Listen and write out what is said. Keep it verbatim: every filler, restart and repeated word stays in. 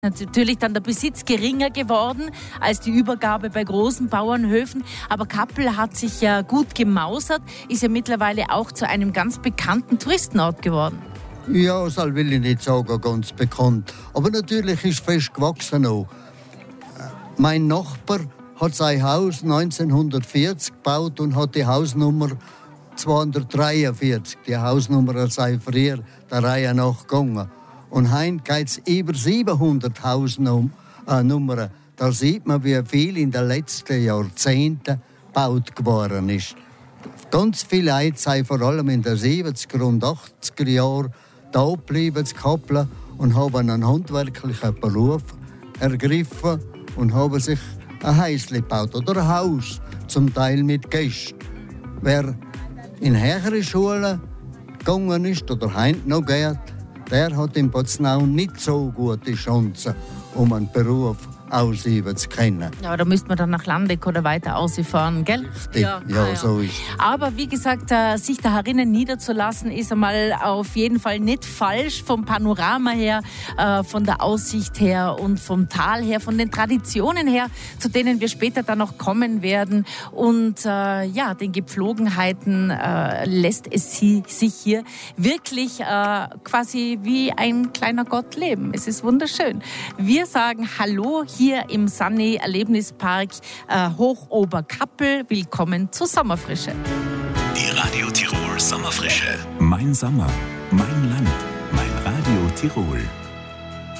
Natürlich dann der Besitz geringer geworden als die Übergabe bei großen Bauernhöfen. Aber Kappel hat sich ja gut gemausert, ist ja mittlerweile auch zu einem ganz bekannten Touristenort geworden. Ja, das will ich nicht sagen, ganz bekannt. Aber natürlich ist fest gewachsen auch. Mein Nachbar hat sein Haus neunzehnhundertvierzig gebaut und hat die Hausnummer zweihundertdreiundvierzig. Die Hausnummer sei früher der Reihe nach gegangen. Und heute geht es über siebenhundert Hausnummern. Da sieht man, wie viel in den letzten Jahrzehnten gebaut geworden ist. Ganz viele Leute sind vor allem in den siebziger und achtziger Jahren da geblieben zu Kappeln und haben einen handwerklichen Beruf ergriffen und haben sich ein Häuschen gebaut oder ein Haus, zum Teil mit Gästen. Wer in höhere Schulen gegangen ist oder heute noch geht, der hat in Paznau nicht so gute Chancen, um einen Beruf ausüben zu können. Ja, da müsste man dann nach Landeck oder weiter ausfahren, gell? Richtig. Ja, ja, ah, ja, so ist es. Aber wie gesagt, äh, sich da herinnen niederzulassen, ist einmal auf jeden Fall nicht falsch. Vom Panorama her, äh, von der Aussicht her und vom Tal her, von den Traditionen her, zu denen wir später dann noch kommen werden. Und äh, ja, den Gepflogenheiten äh, lässt es sie, sich hier wirklich äh, quasi wie ein kleiner Gott leben. Es ist wunderschön. Wir sagen Hallo hier im Sunny Erlebnispark äh, Hochoberkappel. Willkommen zur Sommerfrische. Die Radio Tirol Sommerfrische. Mein Sommer, mein Land, mein Radio Tirol.